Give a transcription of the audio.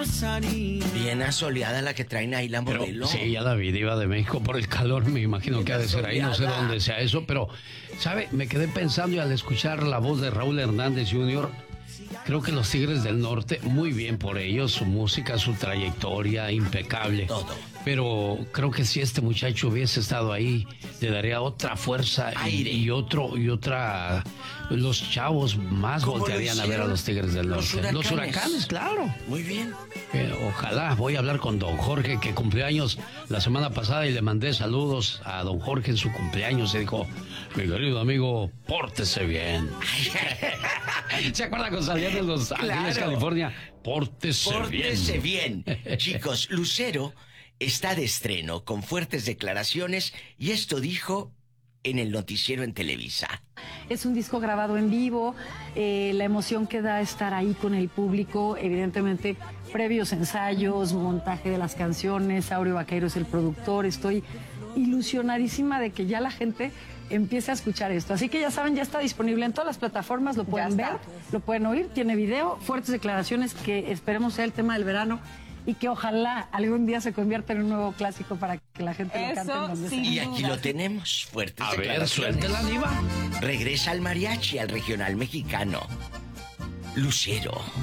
Bien asoleada la que traen ahí la modelo. Sí, ya David iba de México por el calor, me imagino que ha de ser ahí, no sé dónde sea eso, pero, ¿sabe? Me quedé pensando y al escuchar la voz de Raúl Hernández Jr., creo que los Tigres del Norte, muy bien por ellos, su música, su trayectoria, impecable. Todo. Pero creo que si este muchacho hubiese estado ahí, le daría otra fuerza y otra. Los chavos más voltearían a ver a los Tigres del Norte. Los huracanes, claro. Muy bien. Ojalá, voy a hablar con don Jorge, que cumplió años la semana pasada y le mandé saludos a don Jorge en su cumpleaños y dijo: mi querido amigo, pórtese bien. ¿Se acuerda cuando salían de Los Ángeles, California? Pórtese bien. Chicos, Lucero está de estreno con fuertes declaraciones y esto dijo en el noticiero en Televisa. Es un disco grabado en vivo, la emoción que da estar ahí con el público, evidentemente previos ensayos, montaje de las canciones, Aureo Vaqueiro es el productor, estoy ilusionadísima de que ya la gente empiece a escuchar esto. Así que ya saben, ya está disponible en todas las plataformas, lo pueden ver, lo pueden oír, tiene video, fuertes declaraciones que esperemos sea el tema del verano y que ojalá algún día se convierta en un nuevo clásico para que la gente lo cante en donde sea. Y aquí lo tenemos, fuertes A ver, declaraciones. suéltela, diva. Regresa al mariachi, al regional mexicano. Lucero.